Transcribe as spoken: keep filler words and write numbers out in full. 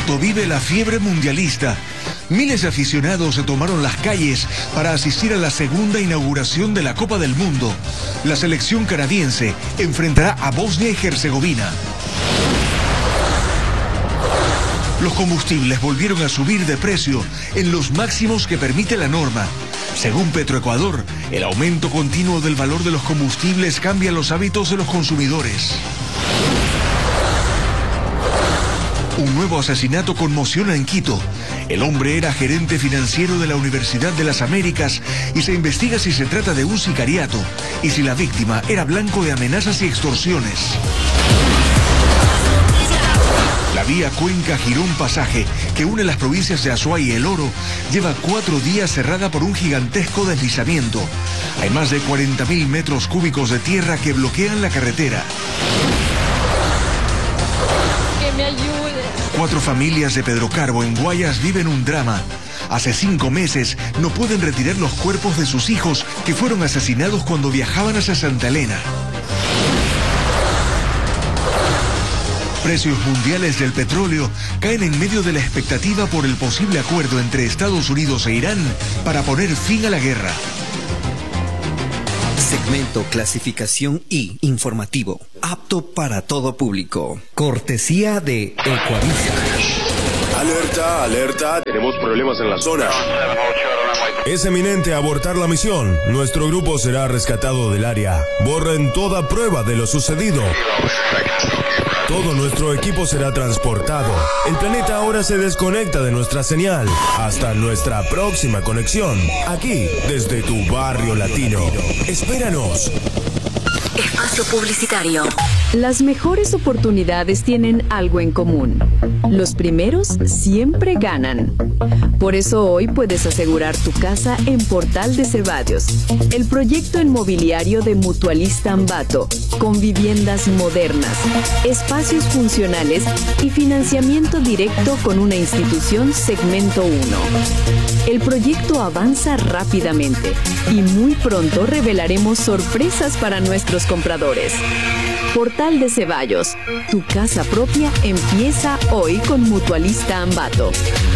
Egipto vive la fiebre mundialista. Miles de aficionados se tomaron las calles para asistir a la segunda inauguración de la Copa del Mundo. La selección canadiense enfrentará a Bosnia y Herzegovina. Los combustibles volvieron a subir de precio en los máximos que permite la norma. Según Petroecuador, el aumento continuo del valor de los combustibles cambia los hábitos de los consumidores. Un nuevo asesinato conmociona en Quito. El hombre era gerente financiero de la Universidad de las Américas y se investiga si se trata de un sicariato y si la víctima era blanco de amenazas y extorsiones. La vía Cuenca-Girón Pasaje, que une las provincias de Azuay y El Oro, lleva cuatro días cerrada por un gigantesco deslizamiento. Hay más de cuarenta mil metros cúbicos de tierra que bloquean la carretera. Que me ayude. Cuatro familias de Pedro Carbo en Guayas viven un drama. Hace cinco meses no pueden retirar los cuerpos de sus hijos que fueron asesinados cuando viajaban hacia Santa Elena. Precios mundiales del petróleo caen en medio de la expectativa por el posible acuerdo entre Estados Unidos e Irán para poner fin a la guerra. Segmento clasificación I informativo, apto para todo público. Cortesía de Ecuavisa. Alerta, alerta, tenemos problemas en la zona. Es eminente abortar la misión. Nuestro grupo será rescatado del área. Borren toda prueba de lo sucedido. Todo nuestro equipo será transportado. El planeta ahora se desconecta de nuestra señal. Hasta nuestra próxima conexión. Aquí, desde tu barrio latino. Espéranos. Espacio publicitario. Las mejores oportunidades tienen algo en común. Los primeros siempre ganan. Por eso hoy puedes asegurar tu casa en Portal de Ceballos, el proyecto inmobiliario de Mutualista Ambato, con viviendas modernas, espacios funcionales y financiamiento directo con una institución segmento uno. El proyecto avanza rápidamente y muy pronto revelaremos sorpresas para nuestros compradores. Portal de Ceballos, tu casa propia empieza hoy con Mutualista Ambato.